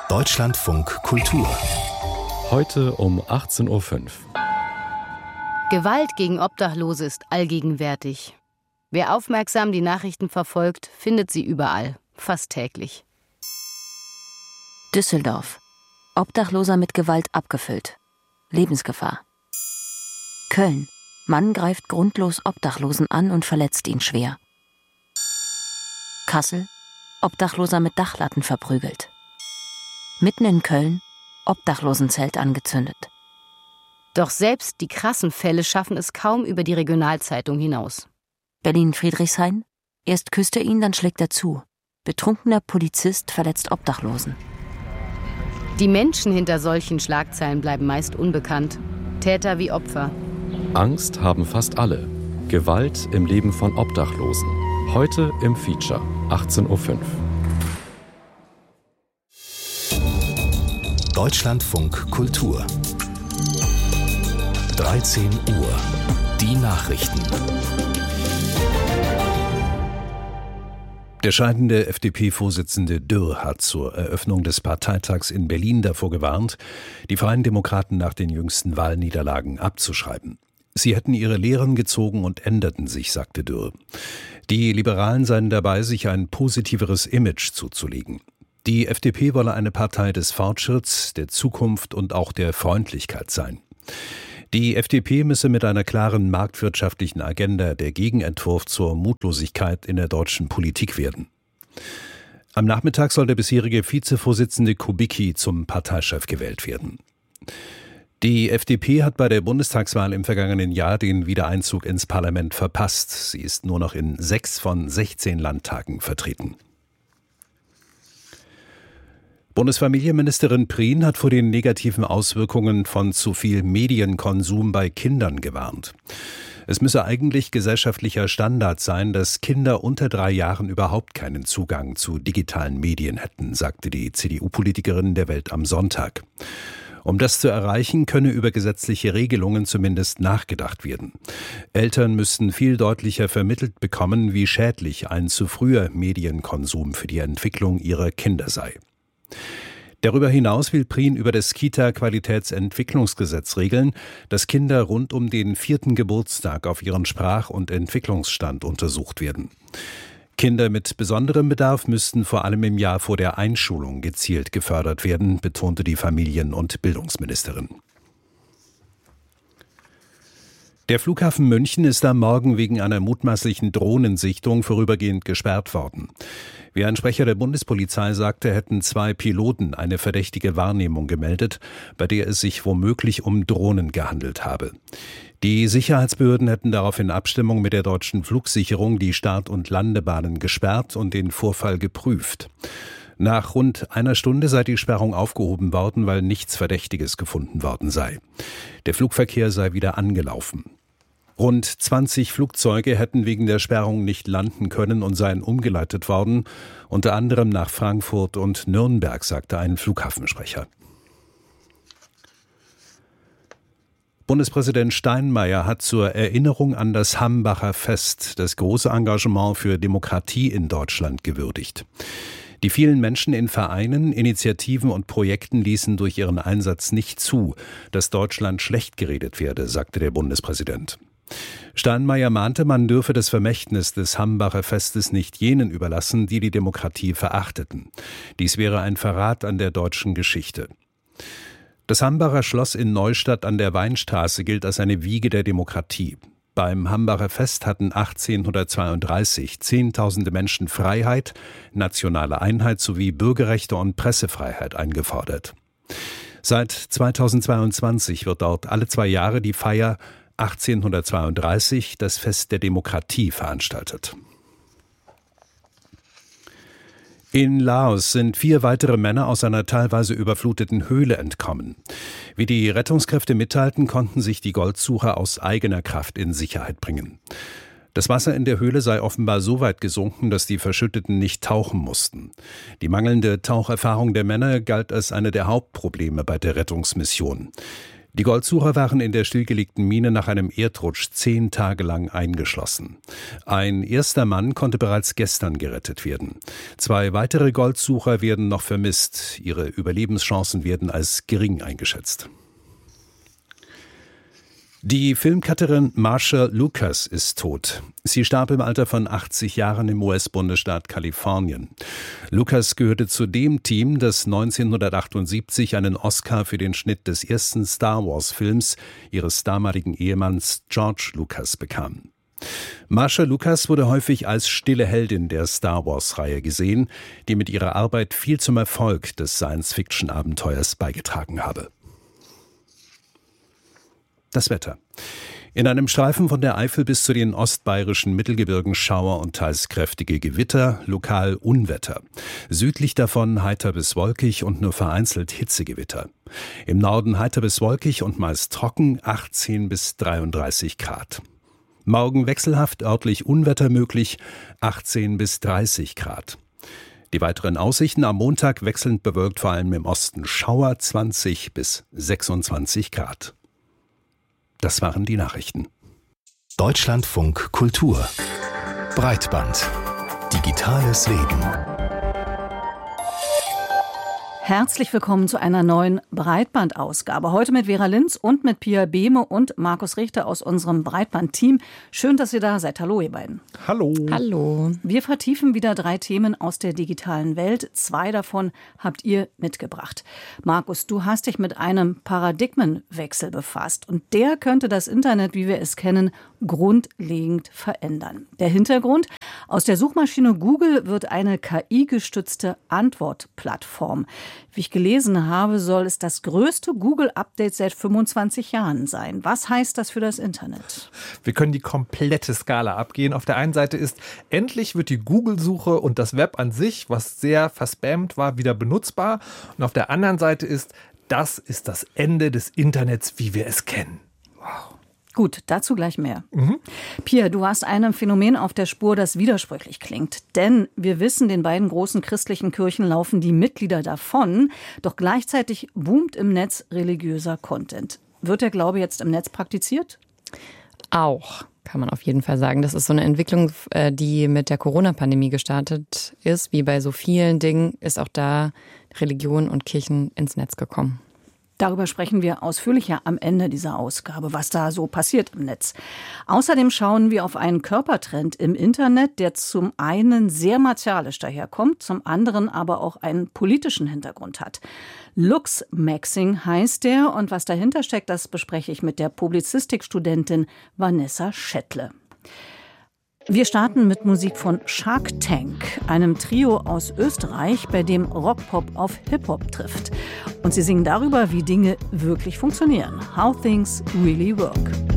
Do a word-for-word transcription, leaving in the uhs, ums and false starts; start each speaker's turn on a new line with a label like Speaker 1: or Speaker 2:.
Speaker 1: Deutschlandfunk Kultur.
Speaker 2: Heute um achtzehn Uhr fünf.
Speaker 3: Gewalt gegen Obdachlose ist allgegenwärtig. Wer aufmerksam die Nachrichten verfolgt, findet sie überall, fast täglich.
Speaker 4: Düsseldorf. Obdachloser mit Gewalt abgefüllt. Lebensgefahr. Köln. Mann greift grundlos Obdachlosen an und verletzt ihn schwer. Kassel. Obdachloser mit Dachlatten verprügelt. Mitten in Köln. Obdachlosenzelt angezündet.
Speaker 3: Doch selbst die krassen Fälle schaffen es kaum über die Regionalzeitung hinaus.
Speaker 4: Berlin-Friedrichshain. Erst küsst er ihn, dann schlägt er zu. Betrunkener Polizist verletzt Obdachlosen.
Speaker 3: Die Menschen hinter solchen Schlagzeilen bleiben meist unbekannt. Täter wie Opfer.
Speaker 2: Angst haben fast alle. Gewalt im Leben von Obdachlosen. Heute im Feature, achtzehn Uhr fünf.
Speaker 1: Deutschlandfunk Kultur. dreizehn Uhr. Die Nachrichten.
Speaker 5: Der scheidende F D P-Vorsitzende Dürr hat zur Eröffnung des Parteitags in Berlin davor gewarnt, die Freien Demokraten nach den jüngsten Wahlniederlagen abzuschreiben. Sie hätten ihre Lehren gezogen und änderten sich, sagte Dürr. Die Liberalen seien dabei, sich ein positiveres Image zuzulegen. Die F D P wolle eine Partei des Fortschritts, der Zukunft und auch der Freundlichkeit sein. Die F D P müsse mit einer klaren marktwirtschaftlichen Agenda der Gegenentwurf zur Mutlosigkeit in der deutschen Politik werden. Am Nachmittag soll der bisherige Vizevorsitzende Kubicki zum Parteichef gewählt werden. Die F D P hat bei der Bundestagswahl im vergangenen Jahr den Wiedereinzug ins Parlament verpasst. Sie ist nur noch in sechs von sechzehn Landtagen vertreten. Bundesfamilienministerin Prien hat vor den negativen Auswirkungen von zu viel Medienkonsum bei Kindern gewarnt. Es müsse eigentlich gesellschaftlicher Standard sein, dass Kinder unter drei Jahren überhaupt keinen Zugang zu digitalen Medien hätten, sagte die C D U-Politikerin der Welt am Sonntag. Um das zu erreichen, könne über gesetzliche Regelungen zumindest nachgedacht werden. Eltern müssten viel deutlicher vermittelt bekommen, wie schädlich ein zu früher Medienkonsum für die Entwicklung ihrer Kinder sei. Darüber hinaus will Prien über das Kita-Qualitätsentwicklungsgesetz regeln, dass Kinder rund um den vierten Geburtstag auf ihren Sprach- und Entwicklungsstand untersucht werden. Kinder mit besonderem Bedarf müssten vor allem im Jahr vor der Einschulung gezielt gefördert werden, betonte die Familien- und Bildungsministerin. Der Flughafen München ist am Morgen wegen einer mutmaßlichen Drohnensichtung vorübergehend gesperrt worden. Wie ein Sprecher der Bundespolizei sagte, hätten zwei Piloten eine verdächtige Wahrnehmung gemeldet, bei der es sich womöglich um Drohnen gehandelt habe. Die Sicherheitsbehörden hätten darauf in Abstimmung mit der deutschen Flugsicherung die Start- und Landebahnen gesperrt und den Vorfall geprüft. Nach rund einer Stunde sei die Sperrung aufgehoben worden, weil nichts Verdächtiges gefunden worden sei. Der Flugverkehr sei wieder angelaufen. Rund zwanzig Flugzeuge hätten wegen der Sperrung nicht landen können und seien umgeleitet worden, unter anderem nach Frankfurt und Nürnberg, sagte ein Flughafensprecher. Bundespräsident Steinmeier hat zur Erinnerung an das Hambacher Fest das große Engagement für Demokratie in Deutschland gewürdigt. Die vielen Menschen in Vereinen, Initiativen und Projekten ließen durch ihren Einsatz nicht zu, dass Deutschland schlecht geredet werde, sagte der Bundespräsident. Steinmeier mahnte, man dürfe das Vermächtnis des Hambacher Festes nicht jenen überlassen, die die Demokratie verachteten. Dies wäre ein Verrat an der deutschen Geschichte. Das Hambacher Schloss in Neustadt an der Weinstraße gilt als eine Wiege der Demokratie. Beim Hambacher Fest hatten achtzehnhundertzweiunddreißig Zehntausende Menschen Freiheit, nationale Einheit sowie Bürgerrechte und Pressefreiheit eingefordert. Seit zweitausendzweiundzwanzig wird dort alle zwei Jahre die Feier achtzehnhundertzweiunddreißig, das Fest der Demokratie, veranstaltet. In Laos sind vier weitere Männer aus einer teilweise überfluteten Höhle entkommen. Wie die Rettungskräfte mitteilten, konnten sich die Goldsucher aus eigener Kraft in Sicherheit bringen. Das Wasser in der Höhle sei offenbar so weit gesunken, dass die Verschütteten nicht tauchen mussten. Die mangelnde Taucherfahrung der Männer galt als eine der Hauptprobleme bei der Rettungsmission. Die Goldsucher waren in der stillgelegten Mine nach einem Erdrutsch zehn Tage lang eingeschlossen. Ein erster Mann konnte bereits gestern gerettet werden. Zwei weitere Goldsucher werden noch vermisst. Ihre Überlebenschancen werden als gering eingeschätzt. Die Filmcutterin Marsha Lucas ist tot. Sie starb im Alter von achtzig Jahren im U S-Bundesstaat Kalifornien. Lucas gehörte zu dem Team, das neunzehnhundertachtundsiebzig einen Oscar für den Schnitt des ersten Star-Wars-Films ihres damaligen Ehemanns George Lucas bekam. Marsha Lucas wurde häufig als stille Heldin der Star-Wars-Reihe gesehen, die mit ihrer Arbeit viel zum Erfolg des Science-Fiction-Abenteuers beigetragen habe. Das Wetter. In einem Streifen von der Eifel bis zu den ostbayerischen Mittelgebirgen Schauer und teils kräftige Gewitter, lokal Unwetter. Südlich davon heiter bis wolkig und nur vereinzelt Hitzegewitter. Im Norden heiter bis wolkig und meist trocken, achtzehn bis dreiunddreißig Grad. Morgen wechselhaft, örtlich Unwetter möglich, achtzehn bis dreißig Grad. Die weiteren Aussichten: am Montag wechselnd bewölkt, vor allem im Osten Schauer, zwanzig bis sechsundzwanzig Grad. Das waren die Nachrichten.
Speaker 1: Deutschlandfunk Kultur. Breitband. Digitales Leben.
Speaker 6: Herzlich willkommen zu einer neuen Breitbandausgabe. Heute mit Vera Linz und mit Pia Behme und Markus Richter aus unserem Breitband-Team. Schön, dass ihr da seid. Hallo, ihr beiden.
Speaker 7: Hallo.
Speaker 6: Hallo. Wir vertiefen wieder drei Themen aus der digitalen Welt. Zwei davon habt ihr mitgebracht. Markus, du hast dich mit einem Paradigmenwechsel befasst. Und der könnte das Internet, wie wir es kennen, grundlegend verändern. Der Hintergrund: Aus der Suchmaschine Google wird eine K I-gestützte Antwortplattform. Wie ich gelesen habe, soll es das größte Google-Update seit fünfundzwanzig Jahren sein. Was heißt das für das Internet?
Speaker 7: Wir können die komplette Skala abgehen. Auf der einen Seite ist, endlich wird die Google-Suche und das Web an sich, was sehr verspammt war, wieder benutzbar. Und auf der anderen Seite ist, das ist das Ende des Internets, wie wir es kennen. Wow.
Speaker 6: Gut, dazu gleich mehr. Mhm. Pia, du hast einem Phänomen auf der Spur, das widersprüchlich klingt. Denn wir wissen, den beiden großen christlichen Kirchen laufen die Mitglieder davon. Doch gleichzeitig boomt im Netz religiöser Content. Wird der Glaube jetzt im Netz praktiziert?
Speaker 8: Auch, kann man auf jeden Fall sagen. Das ist so eine Entwicklung, die mit der Corona-Pandemie gestartet ist. Wie bei so vielen Dingen ist auch da Religion und Kirchen ins Netz gekommen.
Speaker 6: Darüber sprechen wir ausführlicher am Ende dieser Ausgabe, was da so passiert im Netz. Außerdem schauen wir auf einen Körpertrend im Internet, der zum einen sehr martialisch daherkommt, zum anderen aber auch einen politischen Hintergrund hat. Looksmaxing heißt der, und was dahinter steckt, das bespreche ich mit der Publizistikstudentin Vanessa Schettle. Wir starten mit Musik von Shark Tank, einem Trio aus Österreich, bei dem Rockpop auf Hip-Hop trifft. Und sie singen darüber, wie Dinge wirklich funktionieren. How things really work.